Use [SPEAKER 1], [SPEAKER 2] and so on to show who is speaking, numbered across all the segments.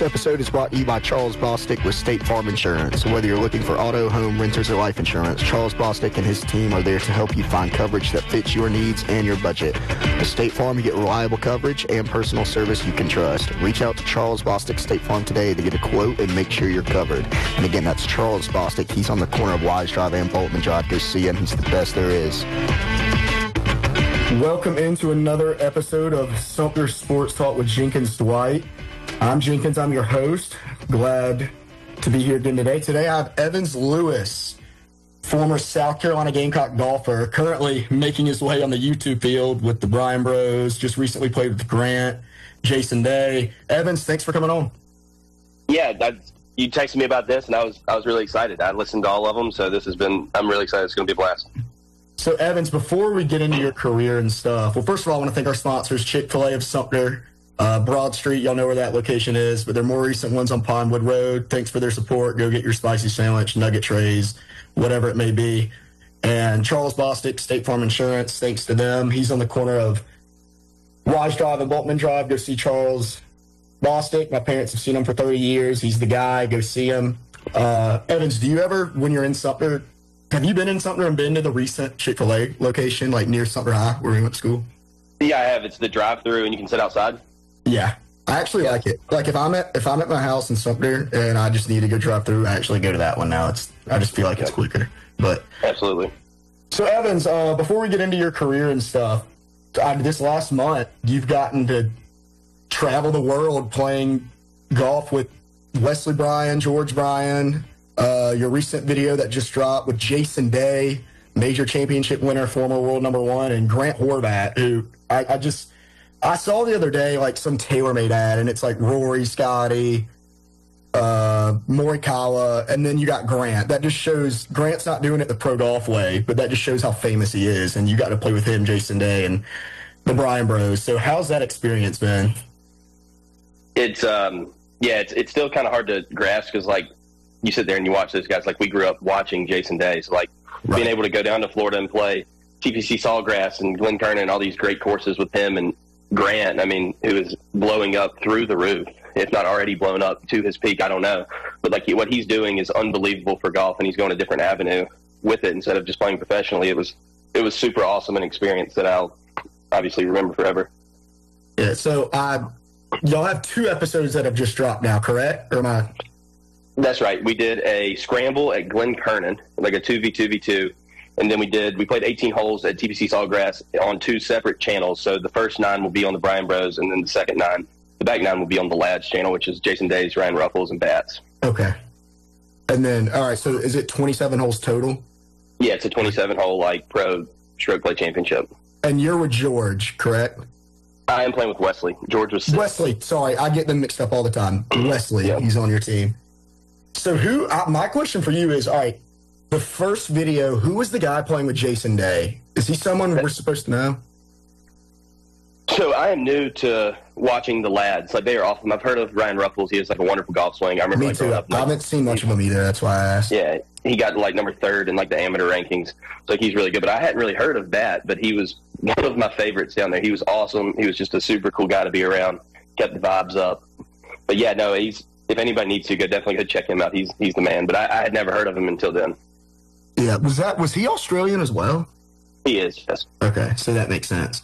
[SPEAKER 1] This episode is brought to you by Charles Bostic with State Farm Insurance. Whether you're looking for auto, home, renters, or life insurance, Charles Bostic and his team are there to help you find coverage that fits your needs and your budget. With State Farm, you get reliable coverage and personal service you can trust. Reach out to Charles Bostic State Farm today to get a quote and make sure you're covered. And again, that's Charles Bostic. He's on the corner of Wise Drive and Boltman Drive. Go see him. He's the best there is.
[SPEAKER 2] Welcome into another episode of Sumter Sports Talk with Jenkins Dwight. I'm Jenkins. I'm your host. Glad to be here again today. Today I have Evans Lewis, former South Carolina Gamecock golfer, currently making his way on the YouTube field with the Bryan Bros. Just recently played with Grant, Jason Day. Evans, thanks for coming on.
[SPEAKER 3] Yeah, you texted me about this, and I was really excited. I listened to all of them, so I'm really excited. It's going to be a blast.
[SPEAKER 2] So, Evans, before we get into your career and stuff, well, first of all, I want to thank our sponsors, Chick-fil-A of Sumter, Broad Street. Y'all know where that location is, but their more recent ones on Pinewood Road. Thanks for their support. Go get your spicy sandwich, nugget trays, whatever it may be. And Charles Bostic, State Farm Insurance, thanks to them. He's on the corner of Wise Drive and Boltman Drive. Go see Charles Bostic. My parents have seen him for 30 years. He's the guy. Go see him. Evans, do you ever, when you're in Sumter, have you been in Sumter and been to the recent Chick-fil-A location, like near Sumter High, where we went to school?
[SPEAKER 3] Yeah, I have. It's the drive-through, and you can sit outside.
[SPEAKER 2] Yeah, I actually like it. Like if I'm at my house in Sumter and I just need to go drive through, I actually go to that one now. I just feel like it's quicker. But
[SPEAKER 3] absolutely.
[SPEAKER 2] So Evans, before we get into your career and stuff, this last month you've gotten to travel the world playing golf with Wesley Bryan, George Bryan. Your recent video that just dropped with Jason Day, major championship winner, former world number one, and Grant Horvat, who I saw the other day, like some TaylorMade ad, and it's like Rory, Scotty, Morikawa, and then you got Grant. That just shows Grant's not doing it the pro golf way, but that just shows how famous he is. And you got to play with him, Jason Day, and the Bryan Bros. So how's that experience been?
[SPEAKER 3] It's still kind of hard to grasp because like you sit there and you watch those guys. Like we grew up watching Jason Day, so like being able to go down to Florida and play TPC Sawgrass and Glen Kernan and all these great courses with him and Grant, I mean, who is blowing up through the roof, if not already blown up to his peak, I don't know. But like what he's doing is unbelievable for golf, and he's going a different avenue with it instead of just playing professionally. It was super awesome an experience that I'll obviously remember forever.
[SPEAKER 2] Yeah, so y'all have 2 episodes that have just dropped now, correct? Or am I?
[SPEAKER 3] That's right. We did a scramble at Glen Kernan, like a 2v2v2. And then we played 18 holes at TPC Sawgrass on 2 separate channels. So the first 9 will be on the Bryan Bros, and then the back 9 will be on the Lads channel, which is Jason Days, Ryan Ruffles, and Bats.
[SPEAKER 2] Okay. And then, all right, so is it 27 holes total?
[SPEAKER 3] Yeah, it's a 27-hole, like, pro stroke play championship.
[SPEAKER 2] And you're with George, correct?
[SPEAKER 3] I am playing with Wesley. George was 6.
[SPEAKER 2] Wesley, sorry, I get them mixed up all the time. Wesley,
[SPEAKER 3] Yep.
[SPEAKER 2] He's on your team. So my question for you is, all right, the first video, who was the guy playing with Jason Day? Is he someone we're supposed to know?
[SPEAKER 3] So I am new to watching the Lads. Like, they are awesome. I've heard of Ryan Ruffles. He has like a wonderful golf swing. I remember.
[SPEAKER 2] Me too. I haven't seen much of him either. That's why I asked.
[SPEAKER 3] Yeah, he got like number 3rd in like the amateur rankings. So like, he's really good. But I hadn't really heard of that. But he was one of my favorites down there. He was awesome. He was just a super cool guy to be around. Kept the vibes up. But yeah, no, if anybody needs to, definitely go check him out. He's the man. But I had never heard of him until then.
[SPEAKER 2] Yeah, was he Australian as well?
[SPEAKER 3] He is, yes.
[SPEAKER 2] Okay, so that makes sense.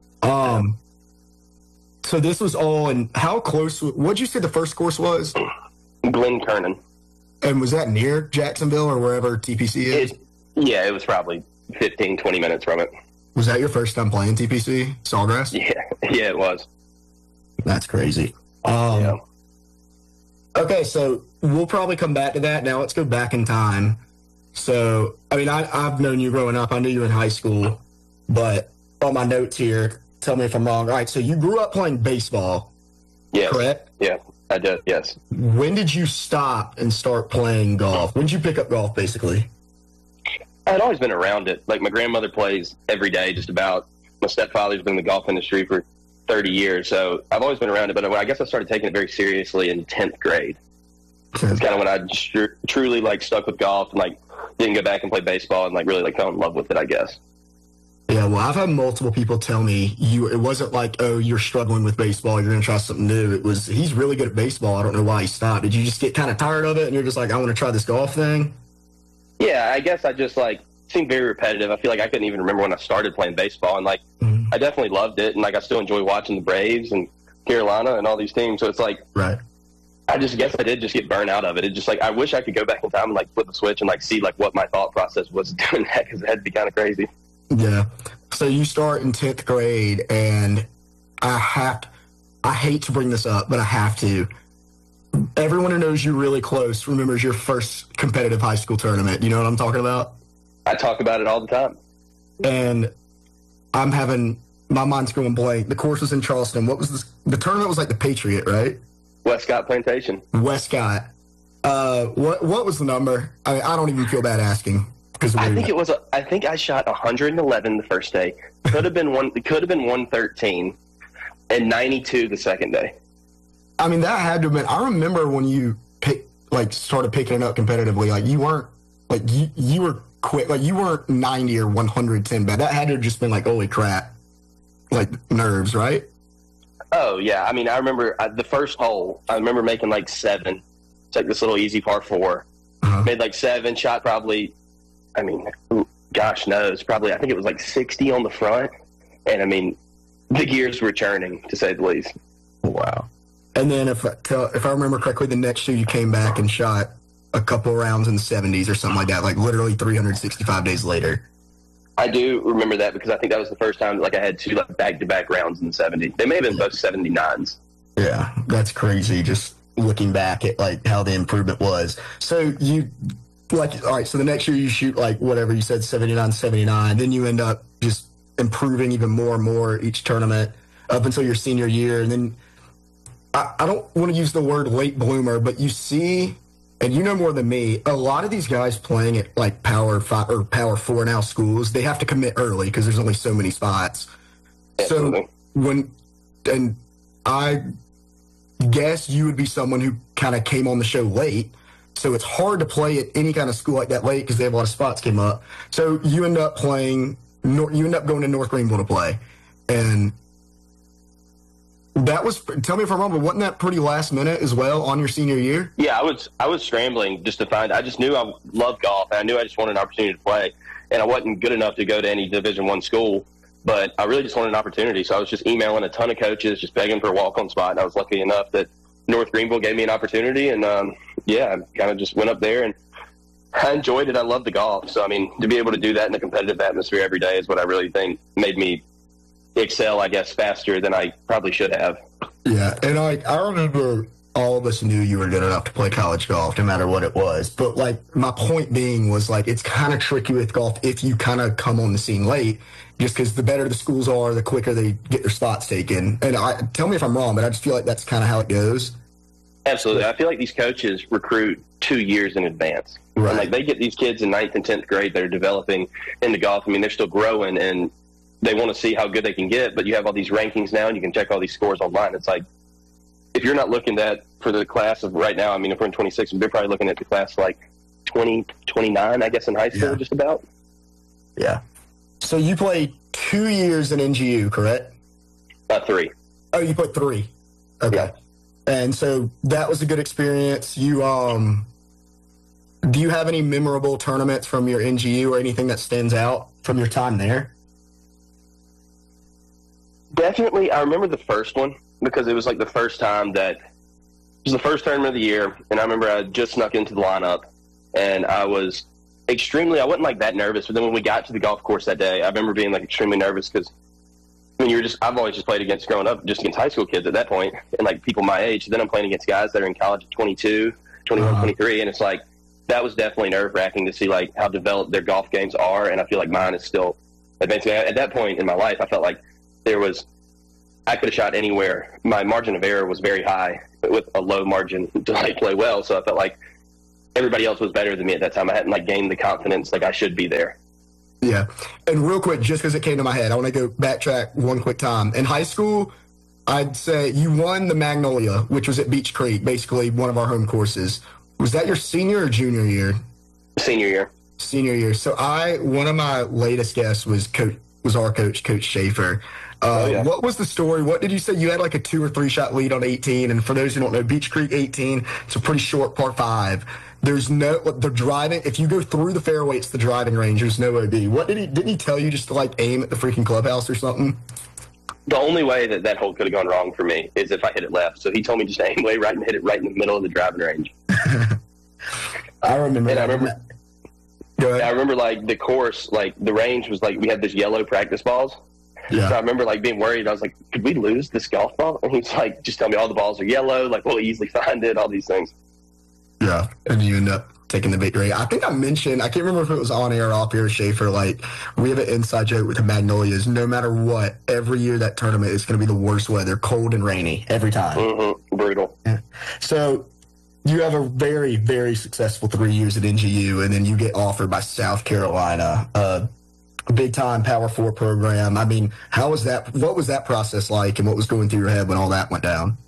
[SPEAKER 2] So this was all in, how close, what'd you say the first course was?
[SPEAKER 3] Glen Kernan.
[SPEAKER 2] And was that near Jacksonville or wherever TPC is?
[SPEAKER 3] It was probably 15, 20 minutes from it.
[SPEAKER 2] Was that your first time playing TPC, Sawgrass?
[SPEAKER 3] Yeah, it was.
[SPEAKER 2] That's crazy.
[SPEAKER 3] Yeah.
[SPEAKER 2] Okay, so we'll probably come back to that. Now let's go back in time. So, I mean, I've known you growing up. I knew you in high school. But on my notes here, tell me if I'm wrong. All right, so you grew up playing baseball,
[SPEAKER 3] yes.
[SPEAKER 2] Correct?
[SPEAKER 3] Yeah, I did, yes.
[SPEAKER 2] When did you stop and start playing golf? When did you pick up golf, basically?
[SPEAKER 3] I'd always been around it. Like, my grandmother plays every day, just about. My stepfather's been in the golf industry for 30 years, so I've always been around it. But I guess I started taking it very seriously in 10th grade. It's kind of when I truly, like, stuck with golf and, like, didn't go back and play baseball and, like, really, like, fell in love with it, I guess.
[SPEAKER 2] Yeah, well, I've had multiple people tell me it wasn't like, oh, you're struggling with baseball, you're going to try something new. It was, he's really good at baseball. I don't know why he stopped. Did you just get kind of tired of it and you're just like, I want to try this golf thing?
[SPEAKER 3] Yeah, I guess I just seemed very repetitive. I feel like I couldn't even remember when I started playing baseball, and I definitely loved it, and I still enjoy watching the Braves and Carolina and all these teams. So it's
[SPEAKER 2] right.
[SPEAKER 3] I just guess I did just get burned out of it. It just I wish I could go back in time and flip the switch and see what my thought process was doing that, because it had to be kind of crazy.
[SPEAKER 2] Yeah. So you start in 10th grade, and I hate to bring this up, but I have to. Everyone who knows you really close remembers your first competitive high school tournament. You know what I'm talking about?
[SPEAKER 3] I talk about it all the time.
[SPEAKER 2] And my mind's going blank. The course was in Charleston. What was this? The tournament was the Patriot, right?
[SPEAKER 3] Westcott Plantation.
[SPEAKER 2] Westcott. What was the number? I don't even feel bad asking.
[SPEAKER 3] I think I shot 111 the first day. Could have been 113, and 92 the second day.
[SPEAKER 2] I mean, that had to have been. I remember when you started picking it up competitively. You weren't you were quick. You weren't 90 or 110 bad. That had to have just been holy crap, nerves, right?
[SPEAKER 3] Oh yeah. I mean, I remember the first hole. I remember making 7. It's this little easy par 4. Made 7. Shot probably. I mean, gosh knows, probably, I think it was 60 on the front. And, I mean, the gears were churning, to say the least.
[SPEAKER 2] Wow. And then if I remember correctly, the next year you came back and shot a couple rounds in the 70s or something like that, literally 365 days later.
[SPEAKER 3] I do remember that, because I think that was the first time I had 2 back-to-back rounds in the 70s. They may have been both 79s.
[SPEAKER 2] Yeah, that's crazy, just looking back at, how the improvement was. So you... all right, so the next year you shoot whatever you said, 79, 79. Then you end up just improving even more and more each tournament up until your senior year. And then I don't want to use the word late bloomer, but you see, and you know more than me, a lot of these guys playing at Power 5 or Power 4 now schools, they have to commit early because there's only so many spots.
[SPEAKER 3] Absolutely.
[SPEAKER 2] And I guess you would be someone who kind of came on the show late. So it's hard to play at any kind of school like that late because they have a lot of spots came up. So you end up going to North Greenville to play. And that was, tell me if I'm wrong, but wasn't that pretty last minute as well on your senior year?
[SPEAKER 3] Yeah, I was scrambling just to find, I just knew I loved golf, and I knew I just wanted an opportunity to play. And I wasn't good enough to go to any Division I school, but I really just wanted an opportunity. So I was just emailing a ton of coaches, just begging for a walk-on spot. And I was lucky enough that North Greenville gave me an opportunity, and I kind of just went up there, and I enjoyed it. I love the golf. So, I mean, to be able to do that in a competitive atmosphere every day is what I really think made me excel, I guess, faster than I probably should have.
[SPEAKER 2] Yeah, and I remember all of us knew you were good enough to play college golf, no matter what it was. But, my point being was, it's kind of tricky with golf if you kind of come on the scene late, just because the better the schools are, the quicker they get their spots taken. And tell me if I'm wrong, but I just feel like that's kind of how it goes.
[SPEAKER 3] Absolutely. I feel like these coaches recruit 2 years in advance.
[SPEAKER 2] Right.
[SPEAKER 3] And they get these kids in 9th and 10th grade that are developing into golf. I mean, they're still growing, and they want to see how good they can get, but you have all these rankings now, and you can check all these scores online. It's if you're not looking at for the class of right now, I mean, if we're in 26, we're probably looking at the class 20, 29, I guess, in high school, just about.
[SPEAKER 2] Yeah. So you played 2 years in NGU, correct?
[SPEAKER 3] 3.
[SPEAKER 2] Oh, you played 3. Okay.
[SPEAKER 3] Yeah.
[SPEAKER 2] And so that was a good experience. You, do you have any memorable tournaments from your NGU or anything that stands out from your time there?
[SPEAKER 3] Definitely. I remember the first one because it was the first time it was the first tournament of the year. And I remember I just snuck into the lineup, and I was I wasn't that nervous. But then when we got to the golf course that day, I remember being extremely nervous because I've always just played growing up just against high school kids at that point and people my age. Then I'm playing against guys that are in college at 22, 21, 23. And it's that was definitely nerve wracking to see how developed their golf games are. And I feel mine is still advancing. At that point in my life, I felt I could have shot anywhere. My margin of error was very high with a low margin to play well. So I felt everybody else was better than me at that time. I hadn't gained the confidence I should be there.
[SPEAKER 2] Yeah. And real quick, just because it came to my head, I want to go backtrack one quick time. In high school, I'd say you won the Magnolia, which was at Beach Creek, basically one of our home courses. Was that your senior or junior year?
[SPEAKER 3] Senior year.
[SPEAKER 2] Senior year. So one of my latest guests was was our coach, Coach Schaefer. What was the story? What did you say? You had like a 2 or 3 shot lead on 18. And for those who don't know, Beach Creek 18, it's a pretty short par 5. There's no, the driving, if you go through the fairway, it's the driving range. There's no OB. Didn't he tell you just to like aim at the freaking clubhouse or something?
[SPEAKER 3] The only way that hole could have gone wrong for me is if I hit it left. So he told me just to aim way right and hit it right in the middle of the driving range.
[SPEAKER 2] I remember.
[SPEAKER 3] And I remember like the course, like the range was like, we had this yellow practice balls. Yeah. So I remember like being worried. I was like, could we lose this golf ball? And he's like, just tell me all the balls are yellow. Like we'll easily find it, all these things.
[SPEAKER 2] Yeah. And you end up taking the victory. I think I mentioned, I can't remember if it was on air or off air, Schaefer, like we have an inside joke with the Magnolias. No matter what, every year that tournament is going to be the worst weather, cold and rainy every time.
[SPEAKER 3] Mm-hmm. Brutal.
[SPEAKER 2] Yeah. So you have a very, very successful 3 years at NGU, and then you get offered by South Carolina, a big-time Power 4 program. I mean, how was that? What was that process like, and what was going through your head when all that went down?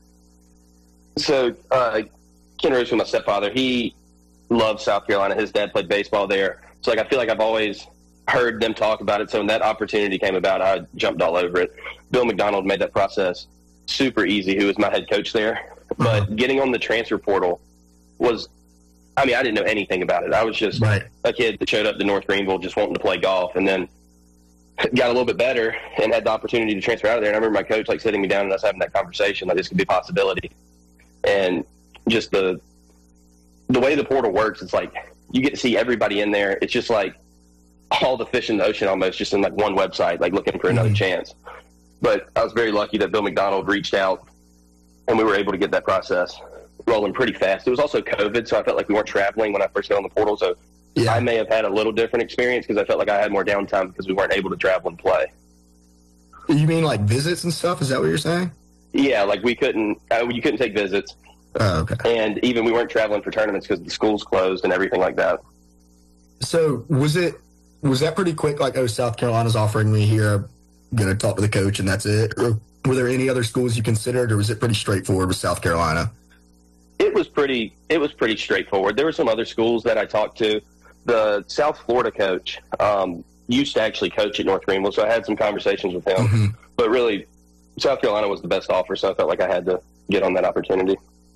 [SPEAKER 3] So Ken Rose, my stepfather, he loved South Carolina. His dad played baseball there. So, like, I feel like I've always heard them talk about it. So when that opportunity came about, I jumped all over it. Bill McDonald made that process super easy, who was my head coach there. But getting on the transfer portal was, I mean, I didn't know anything about it. I was just a kid that showed up to North Greenville just wanting to play golf, and then got a little bit better and had the opportunity to transfer out of there. And I remember my coach like sitting me down and us having that conversation, like this could be a possibility. And just the way the portal works, it's like you get to see everybody in there. It's just like all the fish in the ocean almost, just in like one website, like looking for another chance. But I was very lucky that Bill McDonald reached out and we were able to get that process rolling pretty fast. It was also COVID, so I felt like we weren't traveling when I first got on the portal. So I may have had a little different experience because I felt like I had more downtime because we weren't able to travel and play.
[SPEAKER 2] You mean like visits and stuff? Is that what you're saying?
[SPEAKER 3] Yeah, like you couldn't take visits.
[SPEAKER 2] Oh, okay.
[SPEAKER 3] And even we weren't traveling for tournaments because the schools closed and everything like that.
[SPEAKER 2] So was that pretty quick? Like, oh, South Carolina's offering me here. I'm going to talk to the coach and that's it? Or were there any other schools you considered, or was it pretty straightforward with South Carolina?
[SPEAKER 3] It was pretty straightforward. There were some other schools that I talked to. The South Florida coach used to actually coach at North Greenville, so I had some conversations with him. Mm-hmm. But really, South Carolina was the best offer, so I felt like I had to get on that opportunity.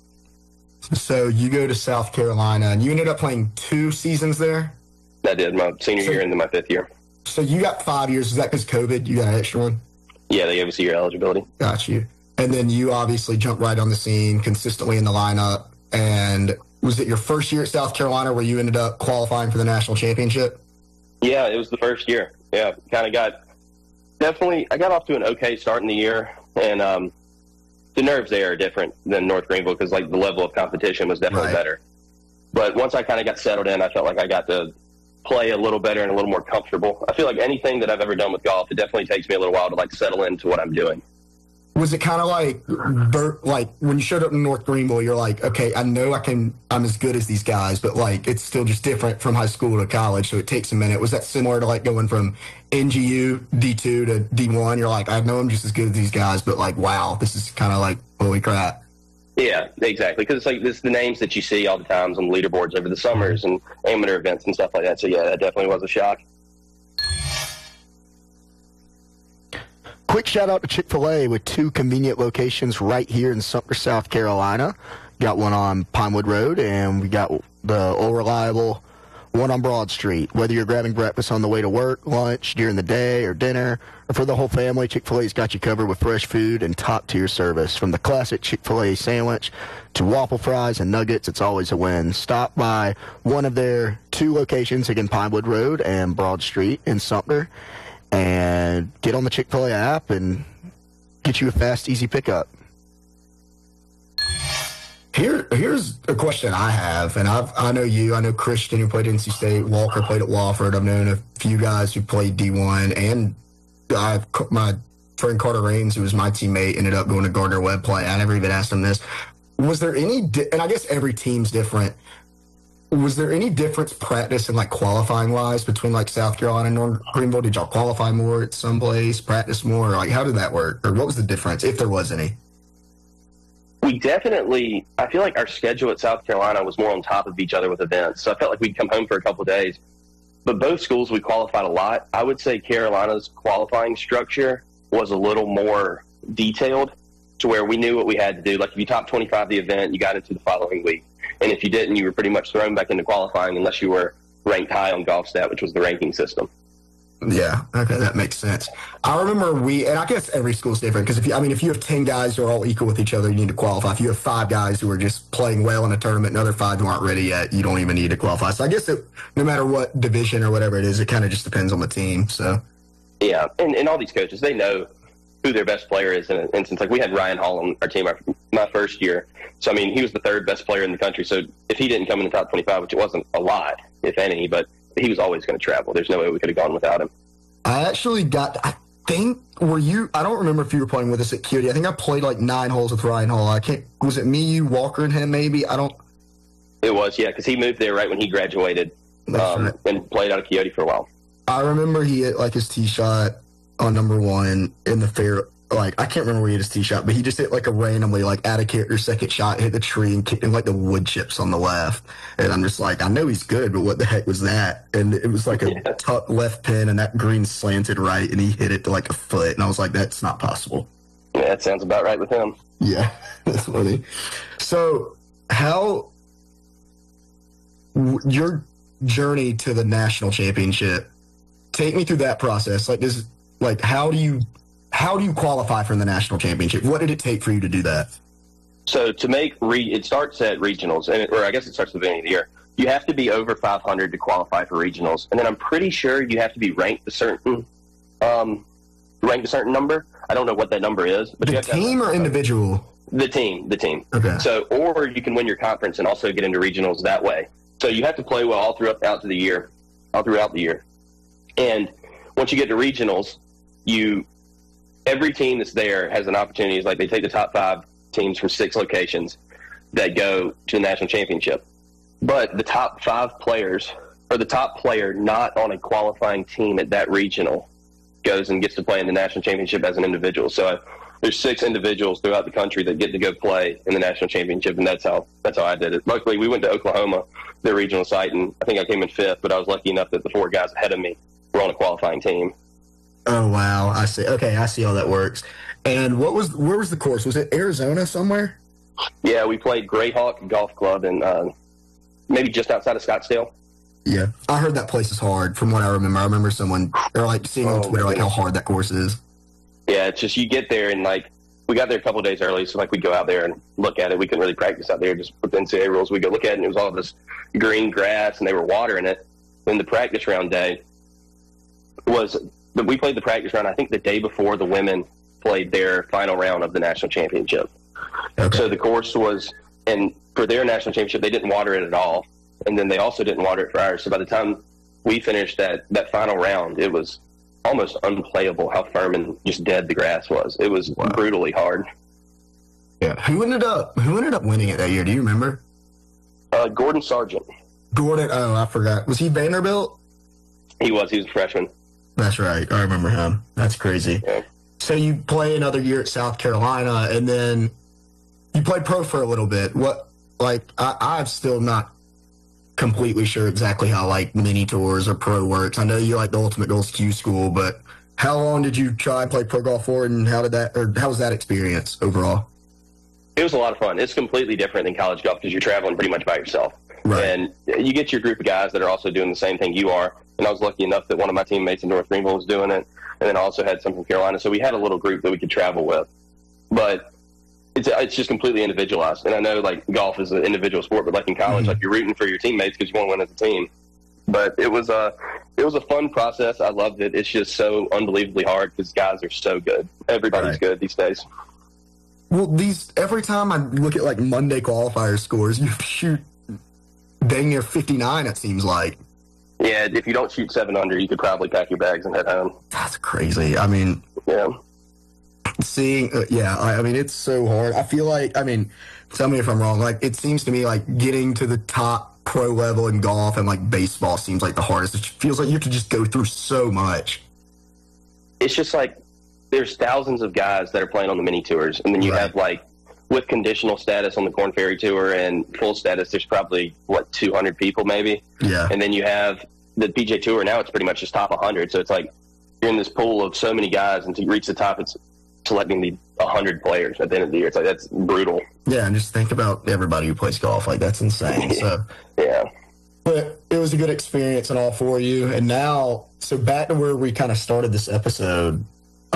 [SPEAKER 2] So you go to South Carolina, and you ended up playing 2 seasons there?
[SPEAKER 3] I did, my senior year and then my 5th year.
[SPEAKER 2] So you got 5 years. Is that because COVID? You got an extra one?
[SPEAKER 3] Yeah, they gave us a year eligibility.
[SPEAKER 2] Got you. And then you obviously jumped right on the scene, consistently in the lineup. And was it your first year at South Carolina where you ended up qualifying for the national championship?
[SPEAKER 3] Yeah, it was the first year. Yeah, I got off to an okay start in the year. And the nerves there are different than North Greenville because, like, the level of competition was definitely better. But once I kind of got settled in, I felt like I got to play a little better and a little more comfortable. I feel like anything that I've ever done with golf, it definitely takes me a little while to, like, settle into what I'm doing.
[SPEAKER 2] Was it kind of like when you showed up in North Greenville, you're like, okay, I know I'm as good as these guys, but like it's still just different from high school to college, so it takes a minute. Was that similar to like going from NGU D2 to D1? You're like, I know I'm just as good as these guys, but like, wow, this is kind of like, holy crap.
[SPEAKER 3] Yeah, exactly. Because it's like the names that you see all the times on the leaderboards over the summers and amateur events and stuff like that. So yeah, that definitely was a shock.
[SPEAKER 1] Quick shout out to Chick-fil-A with 2 convenient locations right here in Sumter, South Carolina. Got one on Pinewood Road, and we got the old reliable one on Broad Street. Whether you're grabbing breakfast on the way to work, lunch, during the day, or dinner, or for the whole family, Chick-fil-A's got you covered with fresh food and top-tier service. From the classic Chick-fil-A sandwich to waffle fries and nuggets, it's always a win. Stop by one of their 2 locations, again, Pinewood Road and Broad Street in Sumter, and get on the Chick-fil-A app and get you a fast, easy pickup.
[SPEAKER 2] Here's a question I have, and I know Christian, who played at NC State, Walker played at Wofford. I've known a few guys who played D1, and my friend Carter Raines, who was my teammate, ended up going to Gardner-Webb play. I never even asked him this. Was there any, and I guess every team's different, was there any difference practice and like qualifying wise between like South Carolina and North Greenville? Did y'all qualify more at some place, practice more? Or like how did that work? Or what was the difference, if there was any?
[SPEAKER 3] We definitely, I feel like our schedule at South Carolina was more on top of each other with events. So I felt like we'd come home for a couple of days but both schools we qualified a lot. I would say Carolina's qualifying structure was a little more detailed to where we knew what we had to do. Like if you top 25 the event, you got into the following week. And if you didn't, you were pretty much thrown back into qualifying unless you were ranked high on GolfStat, which was the ranking system.
[SPEAKER 2] Yeah, okay, that makes sense. I remember and I guess every school's different because if you have 10 guys who are all equal with each other, you need to qualify. If you have 5 guys who are just playing well in a tournament and other 5 who aren't ready yet, you don't even need to qualify. So I guess no matter what division or whatever it is, it kind of just depends on the team. So
[SPEAKER 3] yeah, and all these coaches, they know who their best player is in an instance. Like we had Ryan Hall on our team my first year. So, I mean, he was the 3rd best player in the country. So if he didn't come in the top 25, which it wasn't a lot, if any, but he was always going to travel. There's no way we could have gone without him.
[SPEAKER 2] I don't remember if you were playing with us at Coyote. I think I played like 9 holes with Ryan Hall. Was it me, you, Walker, and him maybe?
[SPEAKER 3] It was, yeah, because he moved there right when he graduated and played out of Coyote for a while.
[SPEAKER 2] I remember he hit like his tee shot on number 1 in the fair. Like, I can't remember where he hit his tee shot, but he just hit like a randomly, like out of character second shot, hit the tree and kicked in like the wood chips on the left. And I'm just like, I know he's good, but what the heck was that? And it was like a tuck left pin and that green slanted right and he hit it to like a foot. And I was like, that's not possible.
[SPEAKER 3] Yeah, that sounds about right with him.
[SPEAKER 2] Yeah, that's funny. So your journey to the national championship, take me through that process. How do you qualify for the national championship? What did it take for you to do that?
[SPEAKER 3] So to make it starts at regionals, or I guess it starts at the beginning of the year. You have to be over 500 to qualify for regionals, and then I'm pretty sure you have to be ranked a certain number. I don't know what that number is, but
[SPEAKER 2] the team or individual?
[SPEAKER 3] The team.
[SPEAKER 2] Okay.
[SPEAKER 3] So, or you can win your conference and also get into regionals that way. So you have to play well all throughout the year. And once you get to regionals, every team that's there has an opportunity. It's like they take the top 5 teams from 6 locations that go to the national championship. But the top 5 players, or the top player not on a qualifying team at that regional, goes and gets to play in the national championship as an individual. So there's 6 individuals throughout the country that get to go play in the national championship, and that's how I did it. Luckily, we went to Oklahoma, their regional site, and I think I came in 5th, but I was lucky enough that the 4 guys ahead of me were on a qualifying team.
[SPEAKER 2] Oh, wow. I see. Okay, I see how that works. And where was the course? Was it Arizona somewhere?
[SPEAKER 3] Yeah, we played Greyhawk Golf Club and maybe just outside of Scottsdale.
[SPEAKER 2] Yeah. I heard that place is hard from what I remember. I remember seeing on Twitter how hard that course is.
[SPEAKER 3] Yeah, it's just you get there and we got there a couple of days early, so we'd go out there and look at it. We couldn't really practice out there just with the NCAA rules. We go look at it and it was all this green grass and they were watering it. Then the practice round day we played the practice round, I think, the day before the women played their final round of the national championship. Okay. So the course and for their national championship, they didn't water it at all. And then they also didn't water it for ours. So by the time we finished that final round, it was almost unplayable how firm and just dead the grass was. It was brutally hard.
[SPEAKER 2] Yeah. Who ended up winning it that year? Do you remember?
[SPEAKER 3] Gordon Sargent.
[SPEAKER 2] Gordon, I forgot. Was he Vanderbilt?
[SPEAKER 3] He was a freshman. That's
[SPEAKER 2] right. I remember him. That's crazy.
[SPEAKER 3] Yeah.
[SPEAKER 2] So you play another year at South Carolina, and then you played pro for a little bit. I'm still not completely sure exactly how mini tours or pro works. I know you like the Ultimate Goals Q School, but how long did you try and play pro golf for, and how was that experience overall?
[SPEAKER 3] It was a lot of fun. It's completely different than college golf because you're traveling pretty much by yourself.
[SPEAKER 2] Right.
[SPEAKER 3] And you get your group of guys that are also doing the same thing you are. And I was lucky enough that one of my teammates in North Greenville was doing it, and then I also had some from Carolina. So we had a little group that we could travel with. But it's just completely individualized. And I know golf is an individual sport, but in college, you're rooting for your teammates because you want to win as a team. But it was a fun process. I loved it. It's just so unbelievably hard because guys are so good. Everybody's good these days.
[SPEAKER 2] Well, every time I look at Monday qualifier scores, you shoot dang near 59. It seems like.
[SPEAKER 3] Yeah, if you don't shoot 7 under, you could probably pack your bags and head home.
[SPEAKER 2] That's crazy. I mean,
[SPEAKER 3] yeah.
[SPEAKER 2] It's so hard. I feel tell me if I'm wrong. It seems to me getting to the top pro level in golf and baseball seems the hardest. It feels like you have to just go through so much.
[SPEAKER 3] It's just there's thousands of guys that are playing on the mini tours, and then you have with conditional status on the Korn Ferry Tour and full status, there's probably 200 people maybe.
[SPEAKER 2] Yeah.
[SPEAKER 3] And then you have the PJ Tour now, it's pretty much just top 100. So it's like you're in this pool of so many guys, and to reach the top, it's selecting the 100 players at the end of the year. It's like, that's brutal.
[SPEAKER 2] Yeah, and just think about everybody who plays golf. Like, that's insane. So
[SPEAKER 3] yeah.
[SPEAKER 2] But it was a good experience and all for you. And now, so back to where we kind of started this episode.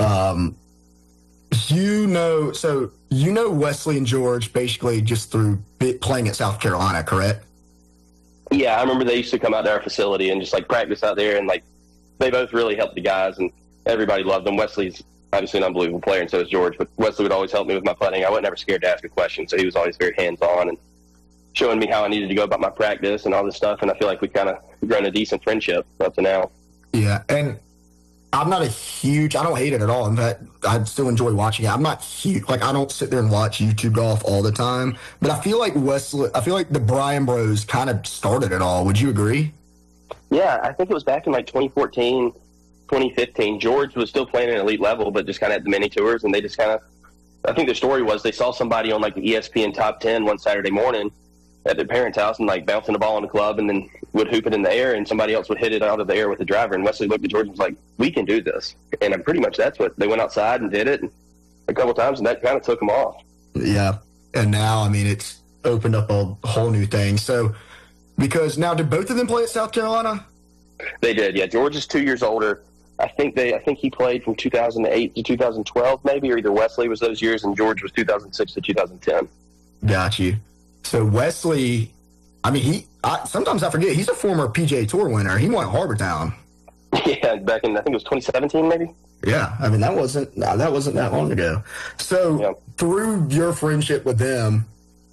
[SPEAKER 2] You know Wesley and George basically just through playing at South Carolina, correct?
[SPEAKER 3] Yeah, I remember they used to come out to our facility and just like practice out there, and like they both really helped the guys, and everybody loved them. Wesley's obviously an unbelievable player, and so is George, but Wesley would always help me with my putting. I wasn't ever scared to ask a question, so he was always very hands-on and showing me how I needed to go about my practice and all this stuff, and I feel like we kind of grown a decent friendship up to now.
[SPEAKER 2] Yeah, and I'm not I don't hate it at all. In fact, I still enjoy watching it. I'm not huge, like I don't sit there and watch YouTube golf all the time, but I feel like the Bryan Bros kind of started it all. Would you agree?
[SPEAKER 3] Yeah, I think it was back in like 2014, 2015. George was still playing at elite level, but just kind of at the mini tours, and they just kind of, I think the story was they saw somebody on like the ESPN Top 10 one Saturday morning at their parents' house and like bouncing the ball in the club and then would hoop it in the air, and somebody else would hit it out of the air with the driver. And Wesley looked at George and was like, we can do this. And pretty much that's what they went outside and did it a couple times, and that kind of took them off.
[SPEAKER 2] Yeah. And now, I mean, it's opened up a whole new thing. So, because now, did both of them play at South Carolina?
[SPEAKER 3] They did, yeah. George is 2 years older. I think he played from 2008 to 2012, maybe, or either Wesley was those years and George was 2006 to 2010.
[SPEAKER 2] Got you. So Wesley, I mean, sometimes I forget, he's a former PGA Tour winner. He won at Harbor Town.
[SPEAKER 3] Yeah, back in, I think it was 2017, maybe.
[SPEAKER 2] Yeah, I mean, that wasn't that long ago. So through your friendship with them,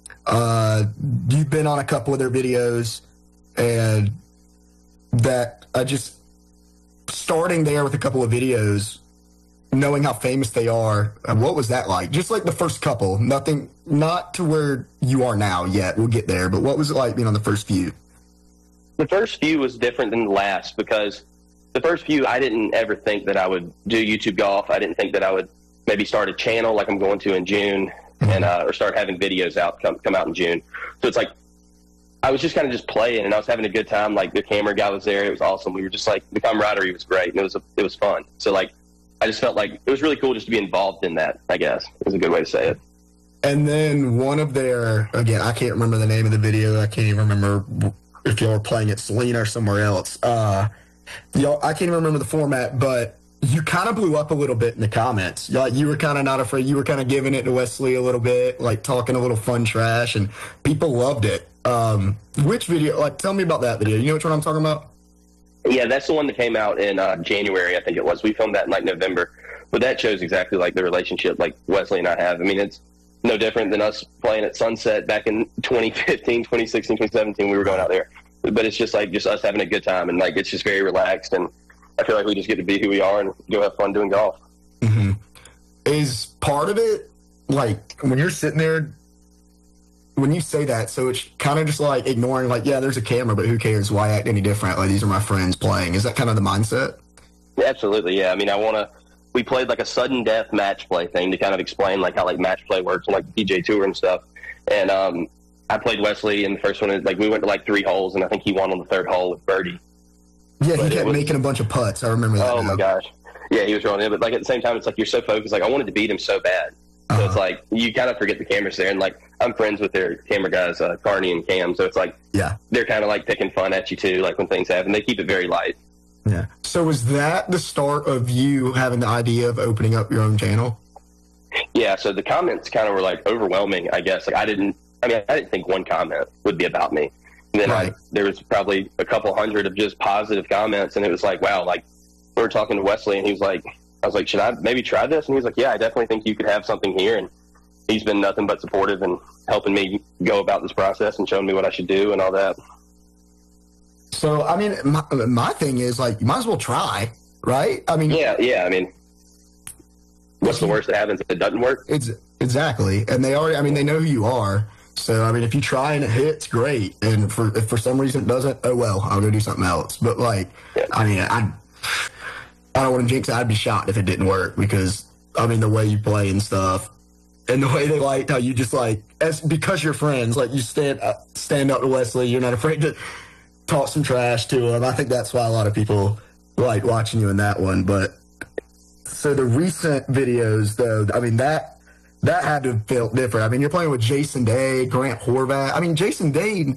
[SPEAKER 2] you've been on a couple of their videos, and that just starting there with a couple of videos, knowing how famous they are, what was that like? Just like the first couple, not to where you are now yet. We'll get there, but what was it like being on the first few?
[SPEAKER 3] The first few was different than the last, because the first few, I didn't ever think that I would do YouTube golf. I didn't think that I would maybe start a channel like I'm going to in June, and or start having videos come out in June. So it's like I was just kind of just playing, and I was having a good time. Like the camera guy was there; it was awesome. We were just like, the camaraderie was great, and it was fun. So like, I just felt like it was really cool just to be involved in that, I guess, is a good way to say it.
[SPEAKER 2] And then one of their, again, I can't remember the name of the video. I can't even remember if y'all were playing at Selena or somewhere else. I can't even remember the format, but you kind of blew up a little bit in the comments. You were kind of not afraid. You were kind of giving it to Wesley a little bit, like talking a little fun trash, and people loved it. Which video? Like, tell me about that video. You know which one I'm talking about?
[SPEAKER 3] Yeah, that's the one that came out in January, I think it was. We filmed that in like November, but that shows exactly like the relationship like Wesley and I have. I mean, it's no different than us playing at Sunset back in 2015, 2016, 2017. We were going out there, but it's just like us having a good time, and like it's just very relaxed, and I feel like we just get to be who we are and go have fun doing golf.
[SPEAKER 2] Mm-hmm. Is part of it like when you're sitting there, when you say that, so it's kind of just like ignoring, like, yeah, there's a camera, but who cares? Why act any different? Like, these are my friends playing. Is that kind of the mindset?
[SPEAKER 3] Absolutely, yeah. I mean, we played like a sudden death match play thing to kind of explain like how like match play works on like the PGA Tour and stuff. And I played Wesley in the first one. Like we went to like 3 holes, and I think he won on the 3rd hole with birdie.
[SPEAKER 2] Yeah, he kept making a bunch of putts. I remember that.
[SPEAKER 3] Oh my gosh. Yeah, he was rolling in, but like at the same time, it's like you're so focused. Like I wanted to beat him so bad. So it's like you kind of forget the cameras there, and like I'm friends with their camera guys, Carney and Cam. So it's like they're kind of like picking fun at you too, like when things happen. They keep it very light.
[SPEAKER 2] Yeah. So was that the start of you having the idea of opening up your own channel?
[SPEAKER 3] Yeah. So the comments kind of were like overwhelming, I guess. Like I didn't think one comment would be about me. And then there was probably a couple hundred of just positive comments, and it was like, wow. Like we were talking to Wesley, and he was like, I was like, should I maybe try this? And he was like, yeah, I definitely think you could have something here. And he's been nothing but supportive and helping me go about this process and showing me what I should do and all that.
[SPEAKER 2] So, I mean, my thing is, like, you might as well try, right? I mean...
[SPEAKER 3] Yeah, I mean, what's the worst that happens if it doesn't work?
[SPEAKER 2] Exactly. And they know who you are. So, I mean, if you try and it hits, great. And if for some reason it doesn't, oh, well, I'll go do something else. But, like, I mean, I don't want to jinx it. I'd be shocked if it didn't work because, I mean, the way you play and stuff and the way they liked how you just like, because you're friends, like you stand up to Wesley, you're not afraid to talk some trash to him. I think that's why a lot of people like watching you in that one. But so the recent videos, though, I mean, that had to have felt different. I mean, you're playing with Jason Day, Grant Horvat. I mean, Jason Day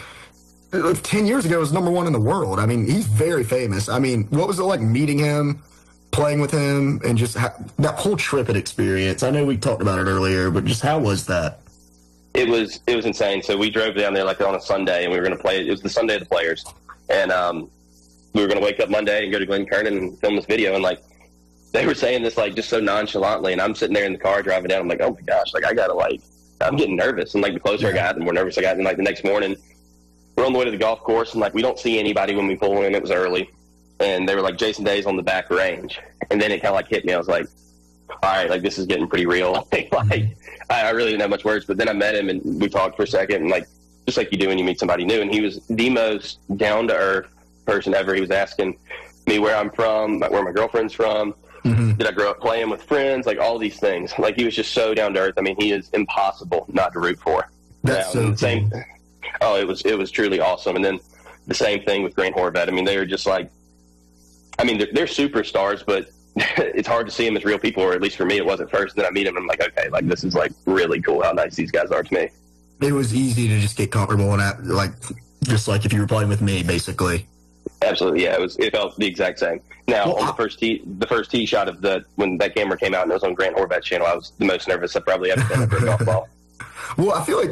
[SPEAKER 2] 10 years ago was #1 in the world. I mean, he's very famous. I mean, what was it like meeting him, playing with him, and just that whole trip and experience? I know we talked about it earlier, but just how was that?
[SPEAKER 3] It was insane. So we drove down there like on a Sunday, and we were going to play. It was the Sunday of the players, and we were going to wake up Monday and go to Glen Kernan and film this video. And like they were saying this like just so nonchalantly, and I'm sitting there in the car driving down. I'm like, oh my gosh, like I'm getting nervous. And like the closer I got, the more nervous I got. And like the next morning, we're on the way to the golf course, and like we don't see anybody when we pull in. It was early, and they were like, Jason Day's on the back range, and then it kind of like hit me. I was like, all right, like this is getting pretty real. I really didn't have much words, but then I met him and we talked for a second, and like just like you do when you meet somebody new, and he was the most down to earth person ever. He was asking me where I'm from, where my girlfriend's from, did I grow up playing with friends, like all these things. Like he was just so down to earth. I mean, he is impossible not to root for.
[SPEAKER 2] That's so
[SPEAKER 3] same. Oh, it was truly awesome. And then the same thing with Grant Horvat. I mean, they were just like, I mean, they're superstars, but it's hard to see them as real people, or at least for me, it was at first. And then I meet them, and I'm like, okay, like this is like really cool how nice these guys are to me.
[SPEAKER 2] It was easy to just get comfortable in that, like just like if you were playing with me, basically.
[SPEAKER 3] Absolutely, yeah. It felt the exact same. Now, on the first tee shot of when that camera came out and it was on Grant Horvat's channel, I was the most nervous I've probably ever been for a golf ball.
[SPEAKER 2] Well, I feel like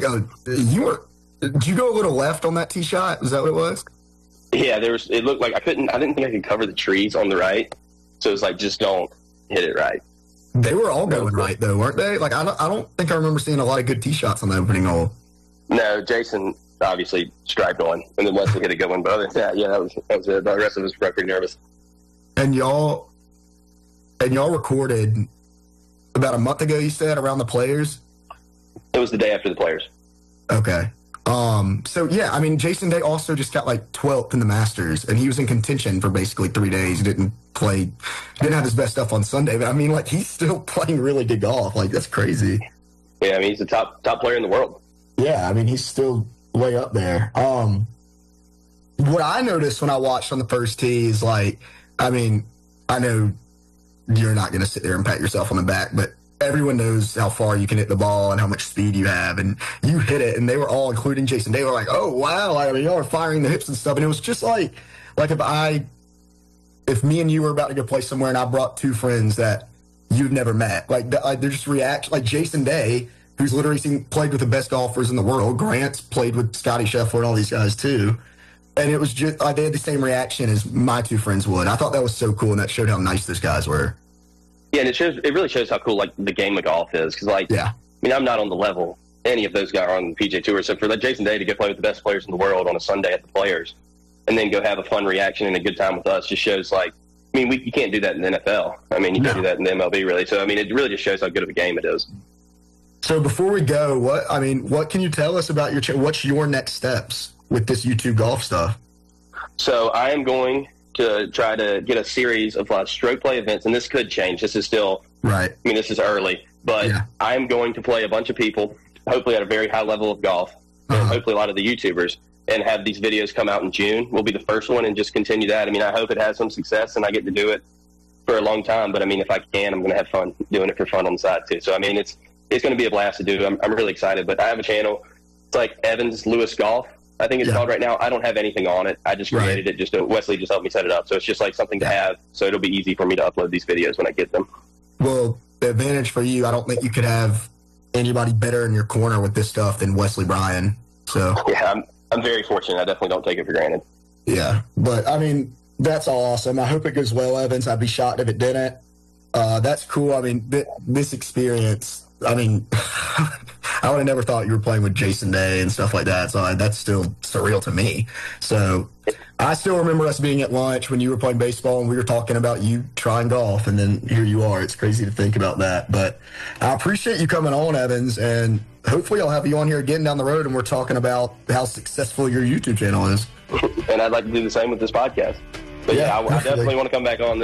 [SPEAKER 2] did you go a little left on that tee shot? Is that what it was?
[SPEAKER 3] Yeah, it looked like I didn't think I could cover the trees on the right. So it was like, just don't hit it right.
[SPEAKER 2] They were all going right, though, weren't they? Like, I don't think I remember seeing a lot of good tee shots on the opening hole.
[SPEAKER 3] No, Jason obviously striped one, and then Wesley hit a good one. But other than that, yeah, that was it. The rest of us were pretty nervous. And
[SPEAKER 2] y'all recorded about a month ago, you said, around the players?
[SPEAKER 3] It was the day after the players.
[SPEAKER 2] Okay. So yeah, I mean, Jason Day also just got like 12th in the Masters, and he was in contention for basically 3 days. He didn't have his best stuff on Sunday, but I mean, like, he's still playing really good golf. Like, that's crazy.
[SPEAKER 3] Yeah, I mean, he's the top player in the world.
[SPEAKER 2] Yeah, I mean, he's still way up there. What I noticed when I watched on the first tee is like, I mean, I know you're not going to sit there and pat yourself on the back, but everyone knows how far you can hit the ball and how much speed you have, and you hit it, and they were all, including Jason, they were like, oh, wow, I mean, y'all are firing the hips and stuff, and it was just like if me and you were about to go play somewhere and I brought two friends that you've never met, like they're just react, like Jason Day, who's literally played with the best golfers in the world, Grant's played with Scotty Scheffler and all these guys too, and it was just, they had the same reaction as my two friends would. I thought that was so cool, and that showed how nice those guys were.
[SPEAKER 3] Yeah, and it really shows how cool like the game of golf is, because like, yeah, I mean, I'm not on the level any of those guys are on the PGA Tour, so for like Jason Day to go play with the best players in the world on a Sunday at the Players, and then go have a fun reaction and a good time with us, just shows like, I mean, you can't do that in the NFL. I mean, you can't do that in the MLB, really. So I mean, it really just shows how good of a game it is.
[SPEAKER 2] So before we go, what can you tell us about what's your next steps with this YouTube golf stuff?
[SPEAKER 3] So I am going to try to get a series of stroke play events, and this could change. This is still
[SPEAKER 2] right.
[SPEAKER 3] I mean, this is early, but I am going to play a bunch of people, hopefully at a very high level of golf, and hopefully a lot of the YouTubers, and have these videos come out in June. We'll be the first one, and just continue that. I mean, I hope it has some success, and I get to do it for a long time. But I mean, if I can, I'm going to have fun doing it for fun on the side too. So I mean, it's going to be a blast to do. I'm really excited. But I have a channel. It's like Evans Lewis Golf, I think it's called right now. I don't have anything on it. I just created it. Wesley just helped me set it up. So it's just like something to have. So it'll be easy for me to upload these videos when I get them.
[SPEAKER 2] Well, the advantage for you, I don't think you could have anybody better in your corner with this stuff than Wesley Bryan. So
[SPEAKER 3] yeah, I'm very fortunate. I definitely don't take it for granted.
[SPEAKER 2] Yeah, but I mean, that's awesome. I hope it goes well, Evans. I'd be shocked if it didn't. That's cool. I mean, this experience, I mean, I would have never thought you were playing with Jason Day and stuff like that. So that's still surreal to me. So I still remember us being at lunch when you were playing baseball and we were talking about you trying golf, and then here you are. It's crazy to think about that. But I appreciate you coming on, Evans, and hopefully I'll have you on here again down the road and we're talking about how successful your YouTube channel is.
[SPEAKER 3] And I'd like to do the same with this podcast. But yeah, I definitely want to come back on.